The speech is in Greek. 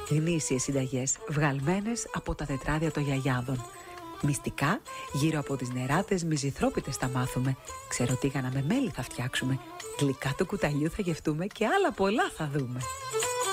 Γνήσιες συνταγές βγαλμένες από τα τετράδια των γιαγιάδων. Μυστικά γύρω από τις νεράτες μυζηθρόπιτες θα μάθουμε. Ξεροτήγανα με μέλι θα φτιάξουμε. Γλυκά του κουταλιού θα γευτούμε και άλλα πολλά θα δούμε.